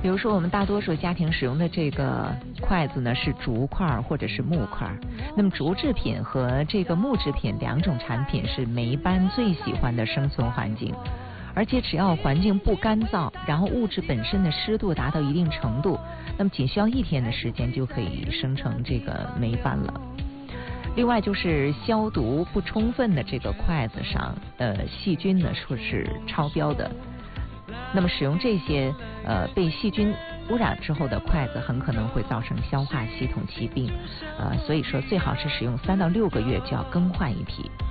比如说我们大多数家庭使用的这个筷子呢是竹筷或者是木筷，那么竹制品和这个木制品两种产品是霉斑最喜欢的生存环境，而且只要环境不干燥，然后物质本身的湿度达到一定程度，那么仅需要1天的时间就可以生成这个霉斑了。另外就是消毒不充分的这个筷子上，细菌呢说是超标的。那么使用这些被细菌污染之后的筷子，很可能会造成消化系统疾病，所以说最好是使用3到6个月就要更换一批。